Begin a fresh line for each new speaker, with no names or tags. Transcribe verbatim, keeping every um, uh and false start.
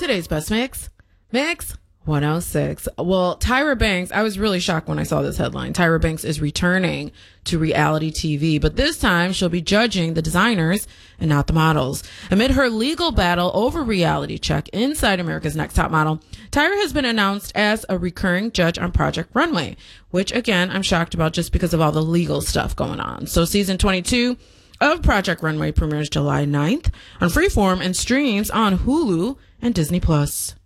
Today's best mix, Mix one oh six. Well, Tyra Banks, I was really shocked when I saw this headline. Tyra Banks is returning to reality T V, but this time she'll be judging the designers and not the models. Amid her legal battle over Reality Check inside America's Next Top Model, Tyra has been announced as a recurring judge on Project Runway, which again, I'm shocked about just because of all the legal stuff going on. So season twenty-two of Project Runway premieres July ninth on Freeform and streams on Hulu and Disney Plus.